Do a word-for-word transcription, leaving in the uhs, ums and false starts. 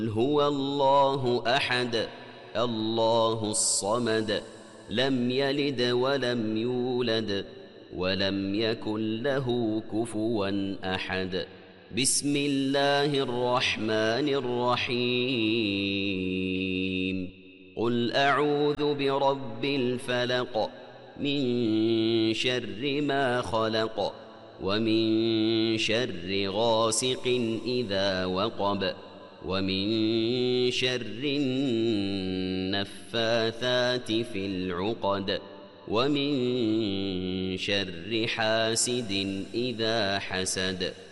هو الله أحد الله الصمد لم يلد ولم يولد ولم يكن له كفوا أحد. بسم الله الرحمن الرحيم. قل أعوذ برب الفلق من شر ما خلق ومن شر غاسق إذا وقب ومن شر النفاثات في العقد ومن شر حاسد إذا حسد.